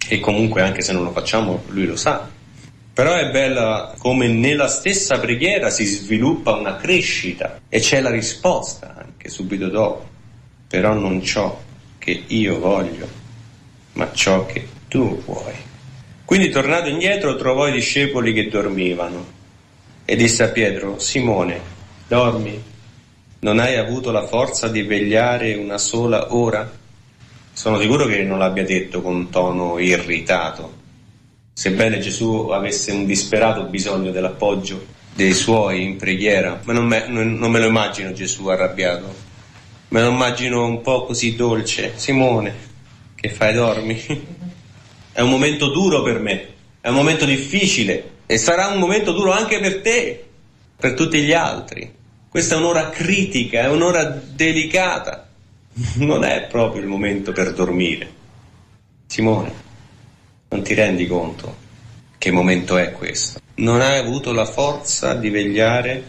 e comunque anche se non lo facciamo lui lo sa. Però è bella come nella stessa preghiera si sviluppa una crescita e c'è la risposta anche subito dopo. Però non ciò che io voglio, ma ciò che tu vuoi. Quindi tornato indietro trovò i discepoli che dormivano e disse a Pietro: Simone, dormi? Non hai avuto la forza di vegliare una sola ora? Sono sicuro che non l'abbia detto con tono irritato, sebbene Gesù avesse un disperato bisogno dell'appoggio dei suoi in preghiera. Ma non me lo immagino Gesù arrabbiato, me lo immagino un po' così dolce. Simone, che fai, dormi? È un momento duro per me, è un momento difficile e sarà un momento duro anche per te, per tutti gli altri. Questa è un'ora critica, è un'ora delicata, non è proprio il momento per dormire. Simone, non ti rendi conto che momento è questo? Non hai avuto la forza di vegliare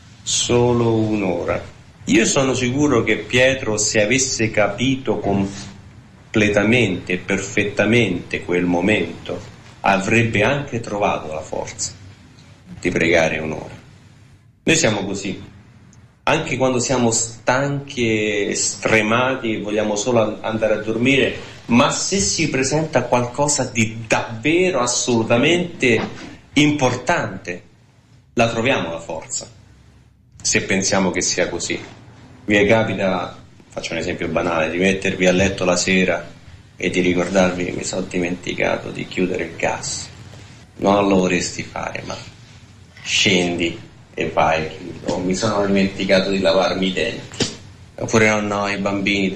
solo un'ora. Io sono sicuro che Pietro, se avesse capito completamente e perfettamente quel momento, avrebbe anche trovato la forza di pregare un'ora. Noi siamo così, anche quando siamo stanchi e stremati e vogliamo solo andare a dormire, ma se si presenta qualcosa di davvero assolutamente importante, la troviamo la forza, se pensiamo che sia così. Vi capita, faccio un esempio banale, di mettervi a letto la sera e di ricordarvi che mi sono dimenticato di chiudere il gas. Non lo vorresti fare, ma scendi e vai, o mi sono dimenticato di lavarmi i denti, oppure no, i bambini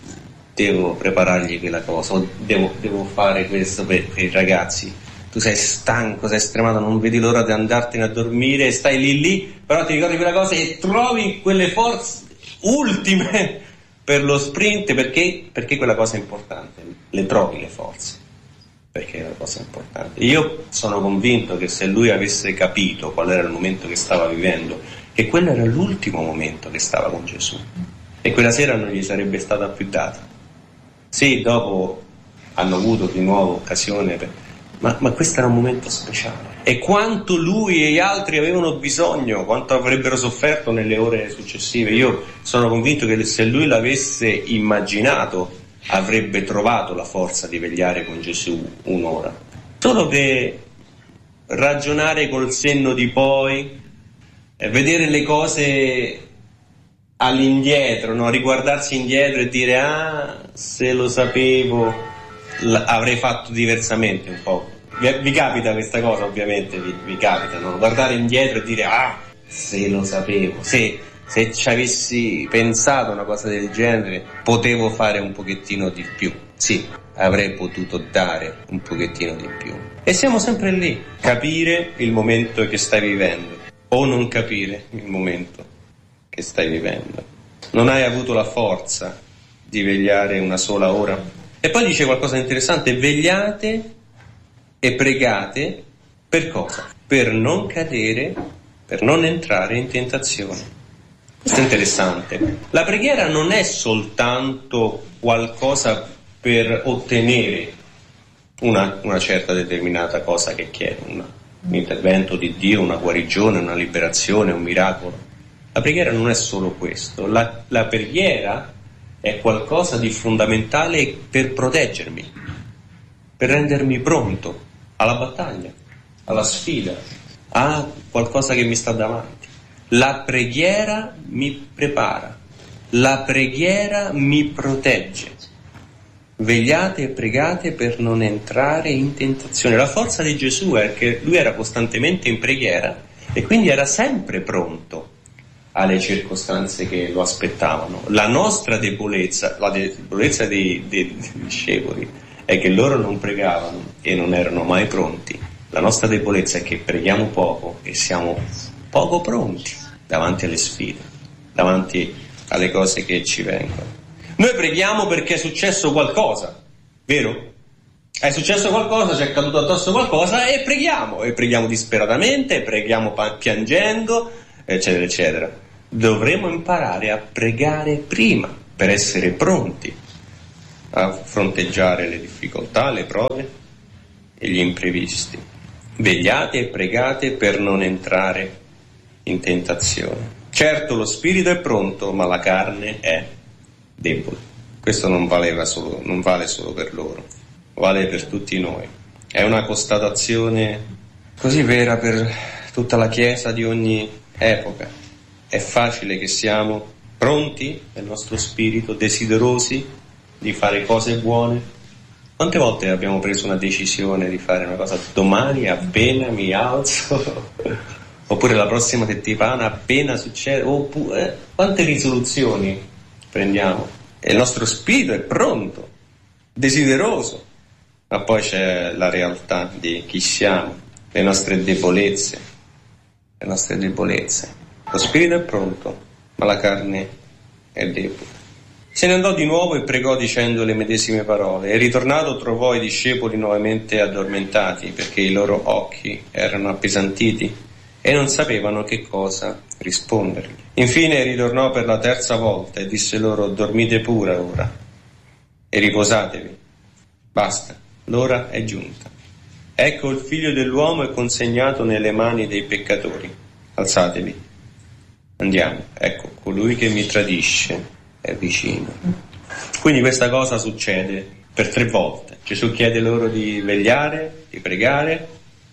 devo preparargli quella cosa, o devo fare questo per i ragazzi. Tu sei stanco, sei stremato, non vedi l'ora di andartene a dormire e stai lì, però ti ricordi quella cosa e trovi quelle forze ultime per lo sprint, perché quella cosa è importante, le trovi le forze, perché è una cosa importante. Io sono convinto che se lui avesse capito qual era il momento che stava vivendo, che quello era l'ultimo momento che stava con Gesù, e quella sera non gli sarebbe stata più data. Sì, dopo hanno avuto di nuovo occasione, ma questo era un momento speciale. E quanto lui e gli altri avevano bisogno, quanto avrebbero sofferto nelle ore successive. Io sono convinto che se lui l'avesse immaginato, avrebbe trovato la forza di vegliare con Gesù un'ora. Solo che ragionare col senno di poi, vedere le cose all'indietro, no? Riguardarsi indietro e dire se lo sapevo avrei fatto diversamente un po'. Vi capita questa cosa, ovviamente vi capita, no? Guardare indietro e dire se lo sapevo, se ci avessi pensato una cosa del genere potevo fare un pochettino di più, sì, avrei potuto dare un pochettino di più. E siamo sempre lì, capire il momento che stai vivendo o non capire il momento che stai vivendo. Non hai avuto la forza di vegliare una sola ora. E poi dice qualcosa di interessante: vegliate e pregate per cosa? Per non cadere, per non entrare in tentazione. Questo è interessante. La preghiera non è soltanto qualcosa per ottenere una certa determinata cosa che chiede, un intervento di Dio, una guarigione, una liberazione, un miracolo. La preghiera non è solo questo. La preghiera è qualcosa di fondamentale per proteggermi, per rendermi pronto alla battaglia, alla sfida, a qualcosa che mi sta davanti. La preghiera mi prepara, la preghiera mi protegge. Vegliate e pregate per non entrare in tentazione. La forza di Gesù è che lui era costantemente in preghiera e quindi era sempre pronto alle circostanze che lo aspettavano. La nostra debolezza, la debolezza dei discepoli, è che loro non pregavano e non erano mai pronti. La nostra debolezza è che preghiamo poco e siamo poco pronti davanti alle sfide, davanti alle cose che ci vengono. Noi preghiamo perché è successo qualcosa, vero? È successo qualcosa, ci è caduto addosso qualcosa e preghiamo disperatamente, preghiamo piangendo, eccetera, eccetera. Dovremo imparare a pregare prima per essere pronti a fronteggiare le difficoltà, le prove, e gli imprevisti. Vegliate e pregate per non entrare in tentazione. Certo, lo spirito è pronto, ma la carne è debole. Questo non vale solo per loro, vale per tutti noi. È una constatazione così vera per tutta la Chiesa di ogni epoca. È facile che siamo pronti nel nostro spirito, desiderosi di fare cose buone. Quante volte abbiamo preso una decisione di fare una cosa domani appena mi alzo, oppure la prossima settimana appena succede, oppure quante risoluzioni prendiamo? E il nostro spirito è pronto, desideroso, ma poi c'è la realtà di chi siamo, le nostre debolezze. Lo spirito è pronto, ma la carne è debole. Se ne andò di nuovo e pregò dicendo le medesime parole, e ritornato trovò i discepoli nuovamente addormentati, perché i loro occhi erano appesantiti e non sapevano che cosa rispondergli. Infine ritornò per la terza volta e disse loro: dormite pure ora e riposatevi. Basta, l'ora è giunta. Ecco, il figlio dell'uomo è consegnato nelle mani dei peccatori. Alzatevi, andiamo. Ecco, colui che mi tradisce è vicino. Quindi questa cosa succede per 3 volte. Gesù chiede loro di vegliare, di pregare,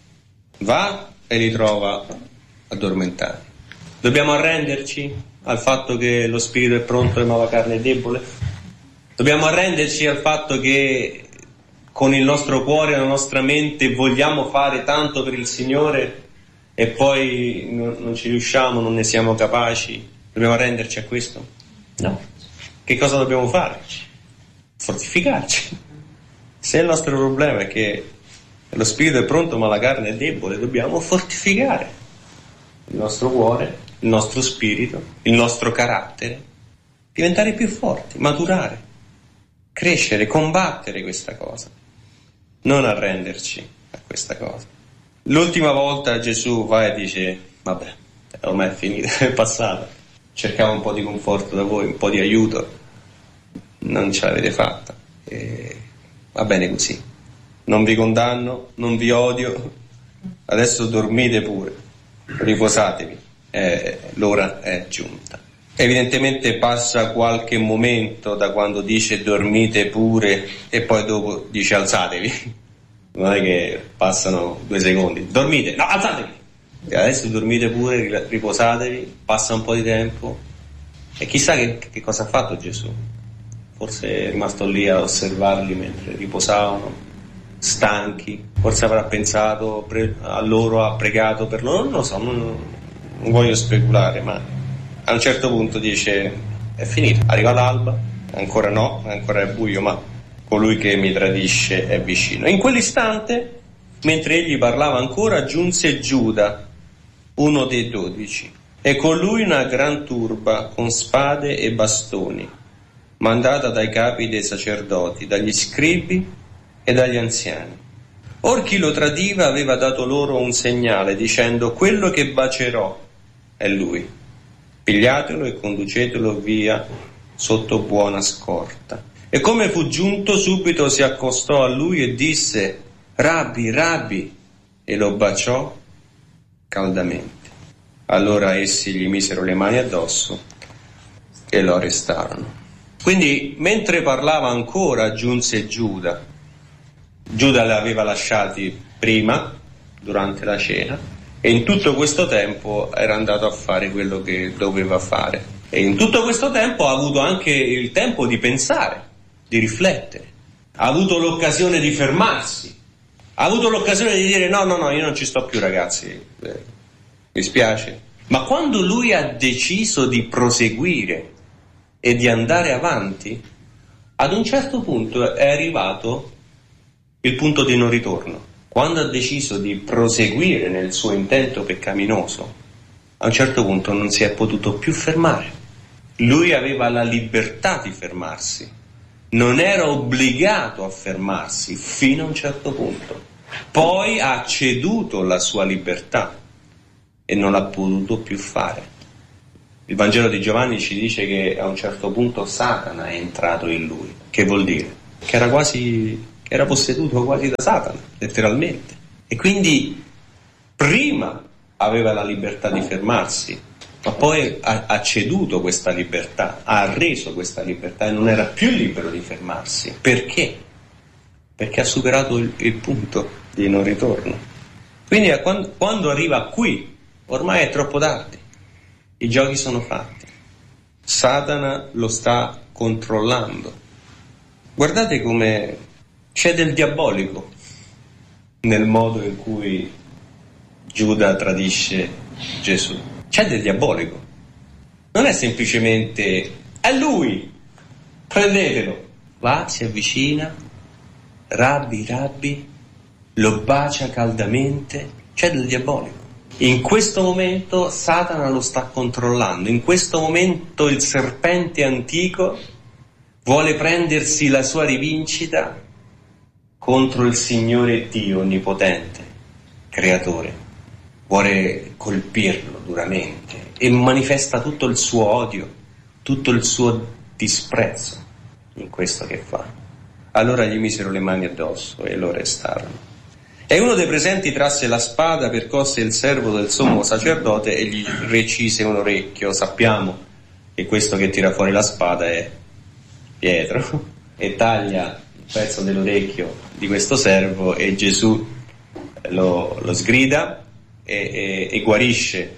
va e li trova addormentati. Dobbiamo arrenderci al fatto che lo spirito è pronto ma la carne è debole? Dobbiamo arrenderci al fatto che con il nostro cuore e la nostra mente vogliamo fare tanto per il Signore e poi non ci riusciamo, non ne siamo capaci? Dobbiamo arrenderci a questo? No. Che cosa dobbiamo fare? Fortificarci. Se il nostro problema è che lo spirito è pronto ma la carne è debole, dobbiamo fortificare il nostro cuore, il nostro spirito, il nostro carattere, diventare più forti, maturare, crescere, combattere questa cosa, non arrenderci a questa cosa. L'ultima volta Gesù va e dice: vabbè, ormai è finita, è passata, cercavo un po' di conforto da voi, un po' di aiuto, non ce l'avete fatta, e va bene così, non vi condanno, non vi odio, adesso dormite pure, riposatevi, l'ora è giunta. Evidentemente passa qualche momento da quando dice dormite pure e poi dopo dice alzatevi, non è che passano 2 secondi, dormite, no, alzatevi, e adesso dormite pure, riposatevi, passa un po' di tempo e chissà che cosa ha fatto Gesù. Forse è rimasto lì a osservarli mentre riposavano, stanchi, forse avrà pensato a loro, ha pregato per loro, non lo so, non voglio speculare, ma a un certo punto dice: è finito, arriva l'alba, ancora no, ancora è buio, ma colui che mi tradisce è vicino. In quell'istante, mentre egli parlava ancora, giunse Giuda, uno dei 12, e con lui una gran turba con spade e bastoni, mandata dai capi dei sacerdoti, dagli scribi e dagli anziani. Or chi lo tradiva aveva dato loro un segnale, dicendo: quello che bacerò è lui, pigliatelo e conducetelo via sotto buona scorta. E come fu giunto, subito si accostò a lui e disse: Rabbi, Rabbi, e lo baciò caldamente. Allora essi gli misero le mani addosso e lo arrestarono. Quindi mentre parlava ancora giunse Giuda. Giuda li aveva lasciati prima, durante la cena, e in tutto questo tempo era andato a fare quello che doveva fare. E in tutto questo tempo ha avuto anche il tempo di pensare, di riflettere. Ha avuto l'occasione di fermarsi. Ha avuto l'occasione di dire: no, io non ci sto più, ragazzi, mi spiace. Ma quando lui ha deciso di proseguire e di andare avanti, ad un certo punto è arrivato il punto di non ritorno. Quando ha deciso di proseguire nel suo intento peccaminoso, a un certo punto non si è potuto più fermare. Lui aveva la libertà di fermarsi, non era obbligato a fermarsi fino a un certo punto. Poi ha ceduto la sua libertà e non l'ha potuto più fare. Il Vangelo di Giovanni ci dice che a un certo punto Satana è entrato in lui. Che vuol dire? Che che era posseduto quasi da Satana, letteralmente. E quindi prima aveva la libertà di fermarsi, ma poi ha ceduto questa libertà, ha reso questa libertà e non era più libero di fermarsi. Perché? Perché ha superato il punto di non ritorno. Quindi quando arriva qui, ormai è troppo tardi, i giochi sono fatti, Satana lo sta controllando. Guardate come c'è del diabolico nel modo in cui Giuda tradisce Gesù. C'è del diabolico. Non è semplicemente è lui, prendetelo. Va, si avvicina, Rabbi, lo bacia caldamente. C'è del diabolico. In questo momento Satana lo sta controllando. In questo momento il serpente antico vuole prendersi la sua rivincita contro il Signore Dio Onnipotente, Creatore. Vuole colpirlo duramente e manifesta tutto il suo odio, tutto il suo disprezzo in questo che fa. Allora gli misero le mani addosso e lo arrestarono. E uno dei presenti trasse la spada, percosse il servo del sommo sacerdote e gli recise un orecchio. Sappiamo che questo che tira fuori la spada è Pietro e taglia un pezzo dell'orecchio di questo servo e Gesù lo sgrida e guarisce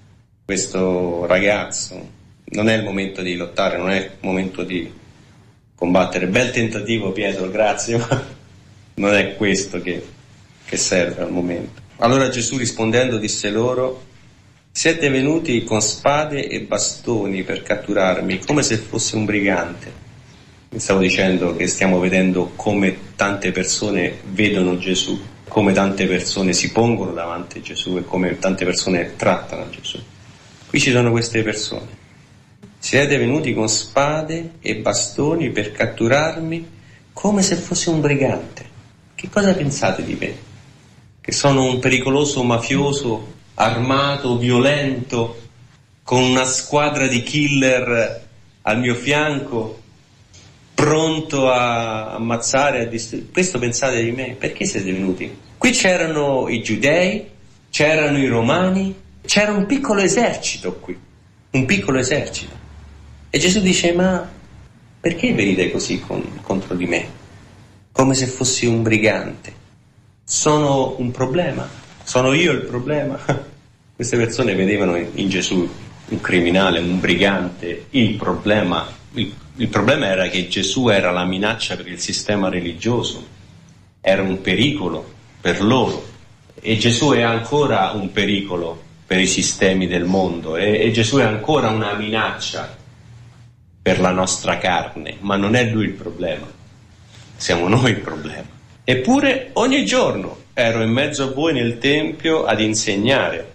questo ragazzo. Non è il momento di lottare, non è il momento di combattere. Bel tentativo, Pietro, grazie, ma non è questo che serve al momento. Allora Gesù rispondendo disse loro: siete venuti con spade e bastoni per catturarmi, come se fossi un brigante. Mi stavo dicendo che stiamo vedendo come tante persone vedono Gesù, come tante persone si pongono davanti a Gesù e come tante persone trattano Gesù. Qui ci sono queste persone. Siete venuti con spade e bastoni per catturarmi come se fossi un brigante. Che cosa pensate di me? Che sono un pericoloso mafioso, armato, violento, con una squadra di killer al mio fianco, pronto a ammazzare, a distruggere? Questo pensate di me? Perché siete venuti? Qui c'erano i giudei, c'erano i romani, c'era un piccolo esercito qui, un piccolo esercito. E Gesù dice: ma perché venite così contro di me? Come se fossi un brigante. Sono un problema? Sono io il problema? Queste persone vedevano in Gesù un criminale, un brigante. Il problema era che Gesù era la minaccia per il sistema religioso, era un pericolo per loro, e Gesù è ancora un pericolo per i sistemi del mondo, e Gesù è ancora una minaccia per la nostra carne, ma non è lui il problema, siamo noi il problema. Eppure ogni giorno ero in mezzo a voi nel Tempio ad insegnare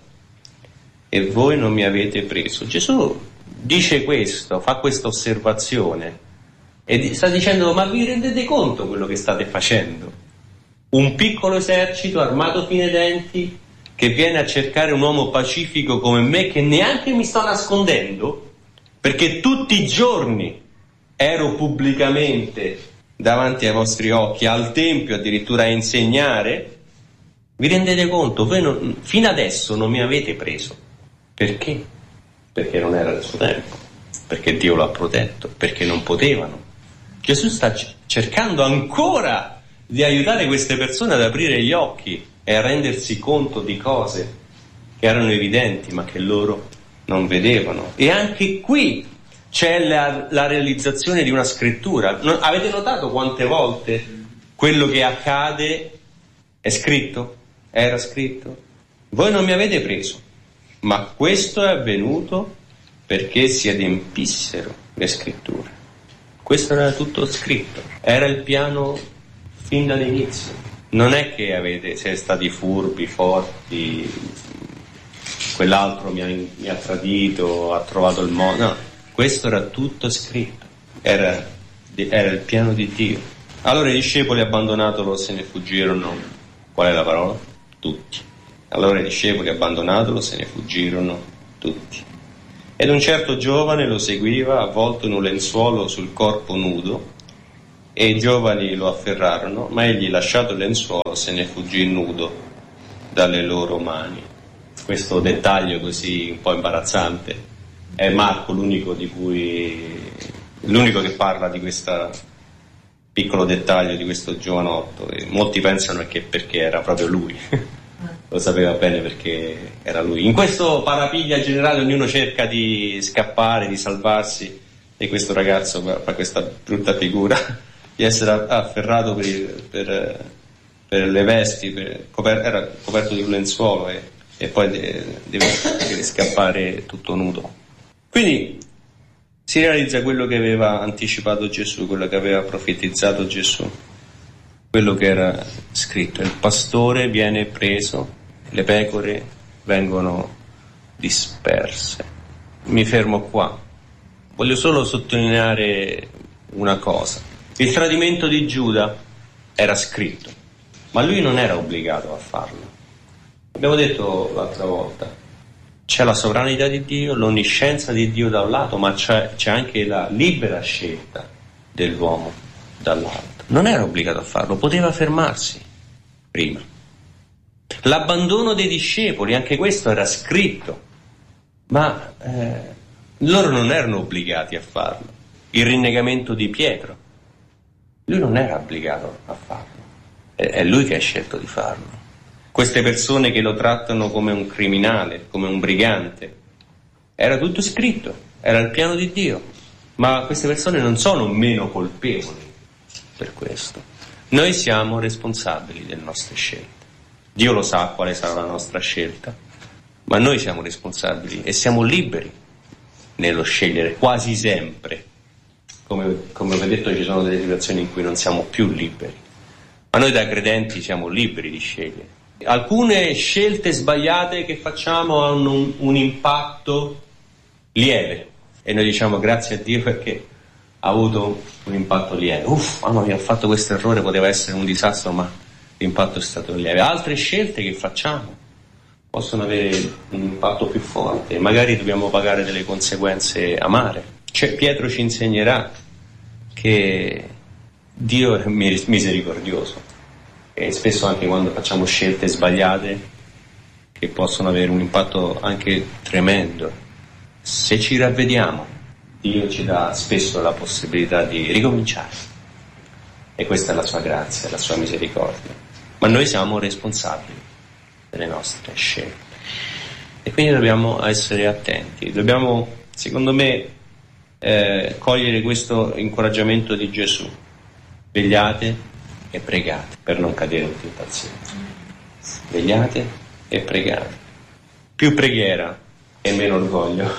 e voi non mi avete preso. Gesù dice questo, fa questa osservazione e sta dicendo: ma vi rendete conto quello che state facendo? Un piccolo esercito armato fino ai denti che viene a cercare un uomo pacifico come me, che neanche mi sto nascondendo, perché tutti i giorni ero pubblicamente davanti ai vostri occhi, al Tempio addirittura a insegnare. Vi rendete conto? Voi fino adesso non mi avete preso. Perché? Perché non era il suo tempo, perché Dio l'ha protetto, perché non potevano. Gesù sta cercando ancora di aiutare queste persone ad aprire gli occhi e a rendersi conto di cose che erano evidenti ma che loro non vedevano. E anche qui c'è la realizzazione di una scrittura. Avete notato quante volte quello che accade è scritto? Era scritto? Voi non mi avete preso, ma questo è avvenuto perché si adempissero le scritture. Questo era tutto scritto, era il piano fin dall'inizio. Non è che siete stati furbi, forti, quell'altro mi ha tradito, ha trovato il modo. No, questo era tutto scritto, era il piano di Dio. Allora i discepoli, abbandonatolo, se ne fuggirono. Qual è la parola? Tutti. Allora i discepoli, abbandonatelo, se ne fuggirono tutti. Ed un certo giovane lo seguiva, avvolto in un lenzuolo sul corpo nudo, e i giovani lo afferrarono, ma egli, lasciato il lenzuolo, se ne fuggì nudo dalle loro mani. Questo dettaglio così un po' imbarazzante è Marco l'unico che parla di questo piccolo dettaglio di questo giovanotto, e molti pensano che perché era proprio lui. Lo sapeva bene perché era lui. In questo parapiglia generale ognuno cerca di scappare, di salvarsi, e questo ragazzo fa questa brutta figura di essere afferrato per le vesti, era coperto di un lenzuolo e poi deve scappare tutto nudo. Quindi si realizza quello che aveva anticipato Gesù, quello che aveva profetizzato Gesù, quello che era scritto: il pastore viene preso, le pecore vengono disperse. Mi fermo qua. Voglio solo sottolineare una cosa: il tradimento di Giuda era scritto, ma lui non era obbligato a farlo. Abbiamo detto l'altra volta, c'è la sovranità di Dio, l'onniscienza di Dio da un lato, ma c'è anche la libera scelta dell'uomo dall'altro. Non era obbligato a farlo, poteva fermarsi prima. L'abbandono dei discepoli, anche questo era scritto, ma loro non erano obbligati a farlo. Il rinnegamento di Pietro, lui non era obbligato a farlo, è lui che ha scelto di farlo. Queste persone che lo trattano come un criminale, come un brigante, era tutto scritto, era il piano di Dio, ma queste persone non sono meno colpevoli per questo. Noi siamo responsabili delle nostre scelte. Dio lo sa quale sarà la nostra scelta, ma noi siamo responsabili e siamo liberi nello scegliere quasi sempre. Come ho detto, ci sono delle situazioni in cui non siamo più liberi, ma noi da credenti siamo liberi di scegliere. Alcune scelte sbagliate che facciamo hanno un impatto lieve e noi diciamo grazie a Dio perché ha avuto un impatto lieve. Mamma mia, ho fatto questo errore, poteva essere un disastro, ma l'impatto è stato lieve. Altre scelte che facciamo possono avere un impatto più forte, magari dobbiamo pagare delle conseguenze amare. Pietro ci insegnerà che Dio è misericordioso, e spesso anche quando facciamo scelte sbagliate che possono avere un impatto anche tremendo, se ci ravvediamo, Dio ci dà spesso la possibilità di ricominciare, e questa è la sua grazia, la sua misericordia, ma noi siamo responsabili delle nostre scelte e quindi dobbiamo essere attenti. Dobbiamo, secondo me, cogliere questo incoraggiamento di Gesù: vegliate e pregate per non cadere in tentazione. Vegliate e pregate. Più preghiera e meno orgoglio.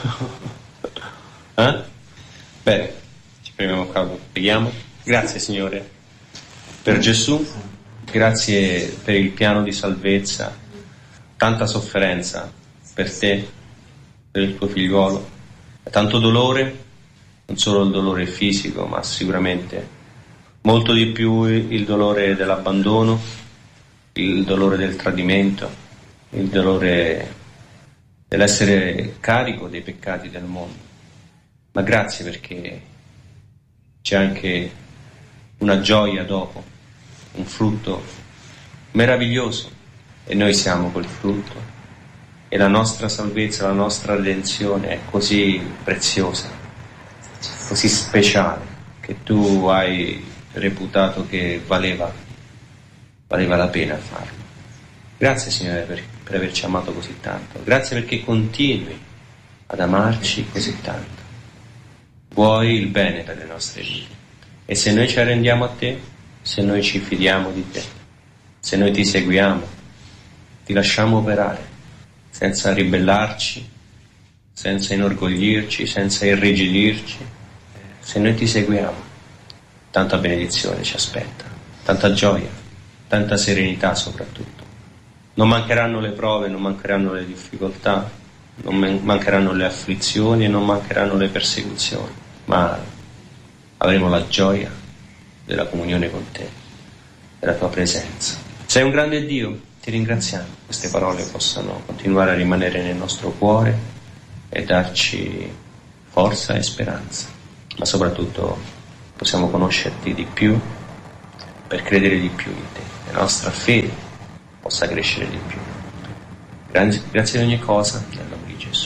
Bene, ci prendiamo a capo, preghiamo. Grazie Signore per Gesù, grazie per il piano di salvezza, tanta sofferenza per te, per il tuo figliuolo, tanto dolore, non solo il dolore fisico, ma sicuramente molto di più il dolore dell'abbandono, il dolore del tradimento, il dolore dell'essere carico dei peccati del mondo. Ma grazie perché c'è anche una gioia dopo, un frutto meraviglioso, e noi siamo quel frutto, e la nostra salvezza, la nostra redenzione è così preziosa, così speciale, che tu hai reputato che valeva la pena farlo. Grazie Signore per averci amato così tanto, grazie perché continui ad amarci così tanto. Vuoi il bene per le nostre vite, e se noi ci arrendiamo a te, se noi ci fidiamo di te, se noi ti seguiamo, ti lasciamo operare senza ribellarci, senza inorgoglirci, senza irrigidirci, se noi ti seguiamo, tanta benedizione ci aspetta, tanta gioia, tanta serenità soprattutto. Non mancheranno le prove, non mancheranno le difficoltà, non mancheranno le afflizioni e non mancheranno le persecuzioni, ma avremo la gioia della comunione con te, della tua presenza. Sei un grande Dio, ti ringraziamo. Queste parole possano continuare a rimanere nel nostro cuore e darci forza e speranza, ma soprattutto possiamo conoscerti di più, per credere di più in te, la nostra fede possa crescere di più. Grazie di ogni cosa, nel